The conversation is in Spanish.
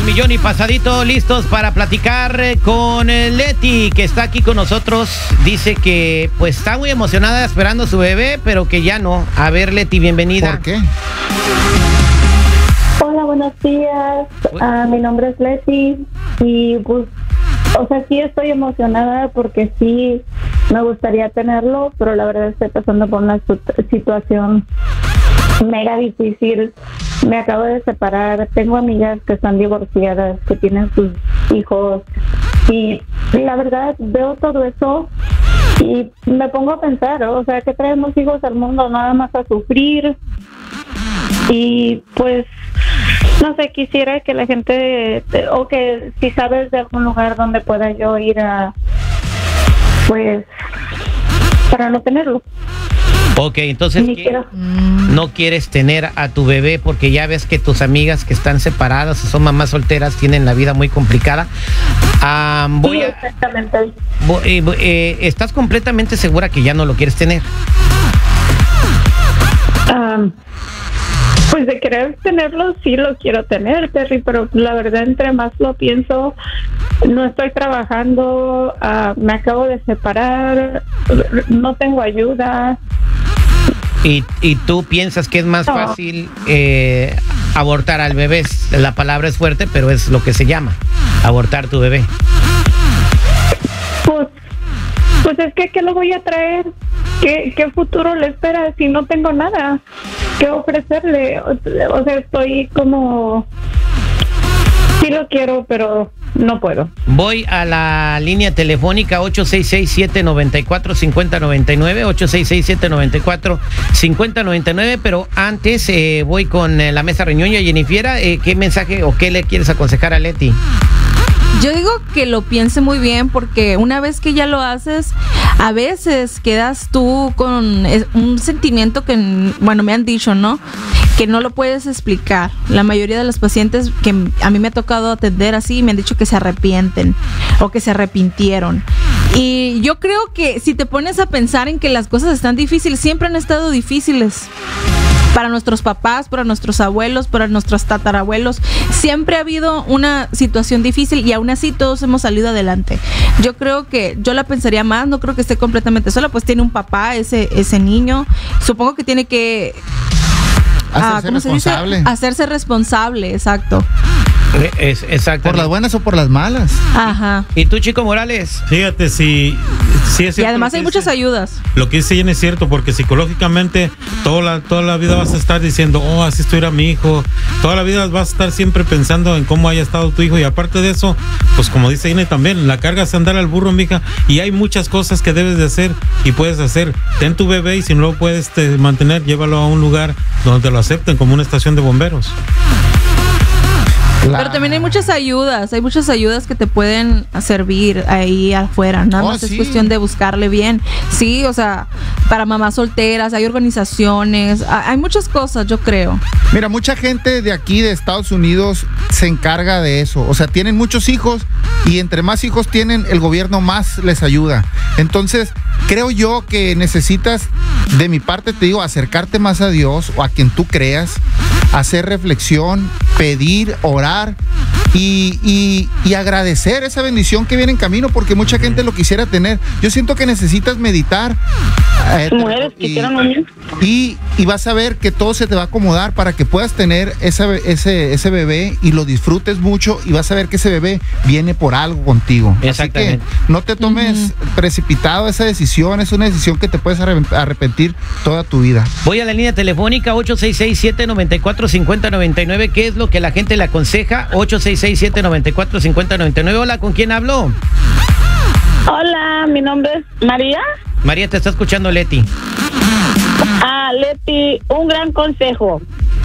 millón y pasadito, listos para platicar con Leti, que está aquí con nosotros. Dice que pues está muy emocionada esperando a su bebé, pero que ya no. A ver, Leti, bienvenida. ¿Por qué? Hola, buenos días. Mi nombre es Leti y pues, sí estoy emocionada porque sí me gustaría tenerlo, pero la verdad estoy pasando por una situación mega difícil. Me acabo de separar, tengo amigas que están divorciadas, que tienen sus hijos y la verdad veo todo eso y me pongo a pensar, que traemos hijos al mundo nada más a sufrir. Y pues no sé, quisiera que la gente, o que si sabes de algún lugar donde pueda yo ir a, pues, para no tenerlo. Ok, entonces no quieres tener a tu bebé porque ya ves que tus amigas que están separadas o son mamás solteras tienen la vida muy complicada. Exactamente. ¿Estás completamente segura que ya no lo quieres tener? Pues de querer tenerlo, sí lo quiero tener, Terry, pero la verdad entre más lo pienso, no estoy trabajando, me acabo de separar, no tengo ayuda. ¿Y tú piensas que es más fácil abortar al bebé? La palabra es fuerte, pero es lo que se llama, abortar tu bebé. Pues es que ¿qué lo voy a traer? ¿Qué futuro le espera si no tengo nada que ofrecerle? Estoy como... Sí lo quiero, pero no puedo. Voy a la línea telefónica 866-794-5099, 866-794-5099, pero antes voy con la mesa reñoña. Jennifiera, ¿qué mensaje o qué le quieres aconsejar a Leti? Yo digo que lo piense muy bien porque una vez que ya lo haces, a veces quedas tú con un sentimiento que, bueno, me han dicho, ¿no? Que no lo puedes explicar. La mayoría de los pacientes que a mí me ha tocado atender así me han dicho que se arrepienten o que se arrepintieron. Y yo creo que si te pones a pensar en que las cosas están difíciles, siempre han estado difíciles. Para nuestros papás, para nuestros abuelos, para nuestros tatarabuelos, siempre ha habido una situación difícil y aún así todos hemos salido adelante. Yo creo que yo la pensaría más, no creo que esté completamente sola, pues tiene un papá, ese niño, supongo que tiene que hacerse responsable, exacto. Exacto. ¿Por las buenas o por las malas? Ajá. ¿Y tú, Chico Morales? Fíjate, sí es cierto. Y además hay muchas ayudas. Lo que dice Jenny es cierto, porque psicológicamente toda la vida vas a estar diciendo, así estuviera mi hijo. Toda la vida vas a estar siempre pensando en cómo haya estado tu hijo. Y aparte de eso, pues como dice Jenny también, la carga es andar al burro, mija. Y hay muchas cosas que debes de hacer y puedes hacer. Ten tu bebé y si no lo puedes mantener, llévalo a un lugar donde te lo acepten, como una estación de bomberos. Pero también hay muchas ayudas que te pueden servir ahí afuera, nada más es cuestión de buscarle bien. Sí, para mamás solteras, hay organizaciones, hay muchas cosas, yo creo. Mira, mucha gente de aquí, de Estados Unidos, se encarga de eso. Tienen muchos hijos y entre más hijos tienen, el gobierno más les ayuda. Entonces, creo yo que necesitas, de mi parte te digo, acercarte más a Dios o a quien tú creas, hacer reflexión, pedir, orar y agradecer esa bendición que viene en camino, porque mucha gente lo quisiera tener. Yo siento que necesitas meditar y vas a ver que todo se te va a acomodar para que puedas tener ese bebé y lo disfrutes mucho, y vas a ver que ese bebé viene por algo contigo. Exactamente. Así que no te tomes precipitado esa decisión, es una decisión que te puedes arrepentir toda tu vida. Voy a la línea telefónica 866-794-5099. ¿Qué es lo que la gente le aconseja? 866-794-5099. Hola, ¿con quién hablo? Hola, mi nombre es María. María, te está escuchando Leti. Leti, un gran consejo.